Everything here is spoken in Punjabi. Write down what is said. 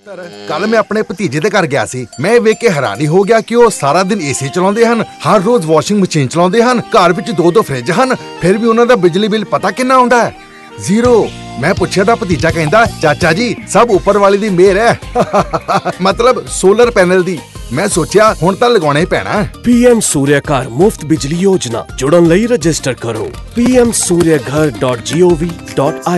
ਕੱਲ ਮੈਂ ਆਪਣੇ ਭਤੀਜੇ ਦੇ ਘਰ ਗਿਆ ਸੀ। ਮੈਂ ਇਹ ਵੇਖ ਕੇ ਹੈਰਾਨੀ ਹੋ ਗਿਆ ਕਿ ਉਹ ਸਾਰਾ ਦਿਨ ਏਸੀ ਚਲਾਉਂਦੇ ਹਨ, ਹਰ ਰੋਜ਼ ਵਾਸ਼ਿੰਗ ਮਸ਼ੀਨ ਚਲਾਉਂਦੇ ਹਨ, ਘਰ ਵਿੱਚ 2-2 ਫਰਿੱਜ ਹਨ, ਫਿਰ ਵੀ ਉਹਨਾਂ ਦਾ ਬਿਜਲੀ ਬਿੱਲ ਪਤਾ ਕਿੰਨਾ ਆਉਂਦਾ ਹੈ? 0। ਮੈਂ ਪੁੱਛਿਆ ਤਾਂ ਭਤੀਜਾ ਕਹਿੰਦਾ, ਚਾਚਾ ਜੀ ਸਭ ਉੱਪਰ ਵਾਲੇ ਦੀ ਮਿਹਰ ਹੈ। ਮਤਲਬ ਸੋਲਰ ਪੈਨਲ ਦੀ। ਮੈਂ ਸੋਚਿਆ ਹੁਣ ਤਾਂ ਲਗਾਉਣਾ ਹੀ ਪੈਣਾ। PM ਸੂਰਿਆ ਘਰ ਮੁਫਤ ਬਿਜਲੀ ਯੋਜਨਾ ਜੁੜਨ ਲਈ ਰਜਿਸਟਰ ਕਰੋ pmsuryaghar.gov.in